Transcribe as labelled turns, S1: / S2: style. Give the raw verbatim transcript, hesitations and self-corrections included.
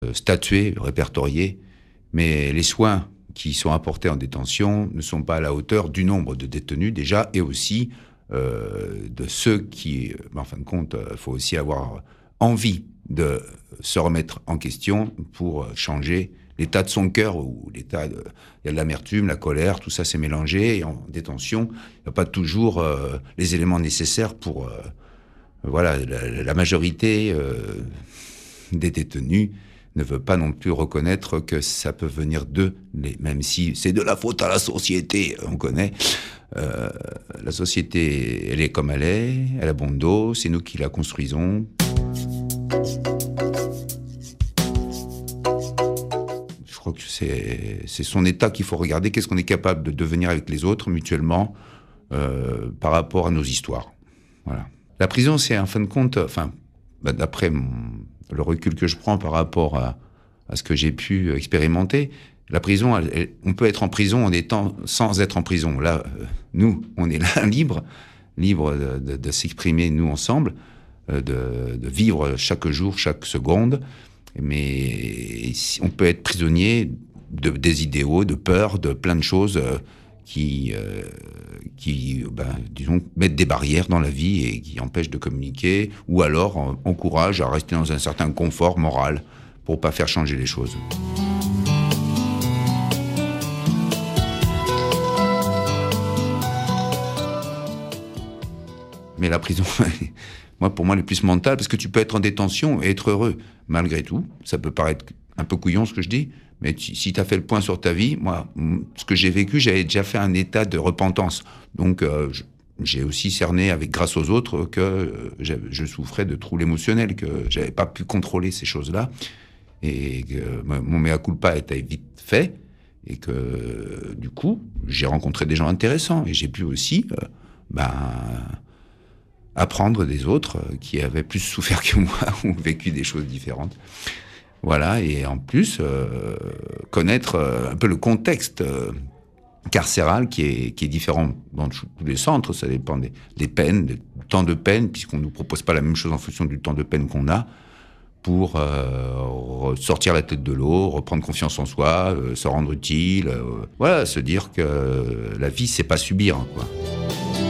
S1: statuer, répertorier, mais les soins qui sont apportés en détention ne sont pas à la hauteur du nombre de détenus déjà, et aussi euh, de ceux qui, en fin de compte, il faut aussi avoir envie de se remettre en question pour changer l'état de son cœur, ou l'état de, il y a de l'amertume, la colère, tout ça s'est mélangé, et en détention, il n'y a pas toujours euh, les éléments nécessaires pour, euh, voilà, la, la majorité euh, des détenus ne veut pas non plus reconnaître que ça peut venir d'eux, même si c'est de la faute à la société, on connaît. Euh, la société, elle est comme elle est, elle a bon dos, c'est nous qui la construisons. Je crois que c'est, c'est son état qu'il faut regarder, qu'est-ce qu'on est capable de devenir avec les autres, mutuellement, euh, par rapport à nos histoires. Voilà. La prison, c'est en fin de compte, enfin, bah, d'après mon... le recul que je prends par rapport à, à ce que j'ai pu expérimenter, la prison, elle, elle, on peut être en prison en étant sans être en prison. Là, euh, nous, on est là libre, libre de, de, de s'exprimer nous ensemble, euh, de, de vivre chaque jour, chaque seconde. Mais on peut être prisonnier de, des idéaux, de peur, de plein de choses euh, qui, euh, qui ben, disons, mettent des barrières dans la vie et qui empêchent de communiquer, ou alors euh, encouragent à rester dans un certain confort moral pour pas faire changer les choses. Mais la prison, moi, pour moi, elle est plus mentale, parce que tu peux être en détention et être heureux, malgré tout. Ça peut paraître un peu couillon, ce que je dis, mais tu, si tu as fait le point sur ta vie, moi, ce que j'ai vécu, j'avais déjà fait un état de repentance. Donc, euh, je, j'ai aussi cerné, avec grâce aux autres, que euh, je, je souffrais de troubles émotionnels, que j'avais pas pu contrôler ces choses-là, et que euh, mon mea culpa était vite fait, et que, euh, du coup, j'ai rencontré des gens intéressants, et j'ai pu aussi, euh, ben... apprendre des autres qui avaient plus souffert que moi ou vécu des choses différentes. Voilà, et en plus, euh, connaître un peu le contexte euh, carcéral qui est, qui est différent dans tous les centres. Ça dépend des, des peines, du temps de peine, puisqu'on ne nous propose pas la même chose en fonction du temps de peine qu'on a, pour euh, sortir la tête de l'eau, reprendre confiance en soi, euh, se rendre utile. Euh, voilà, se dire que la vie, c'est pas subir, quoi.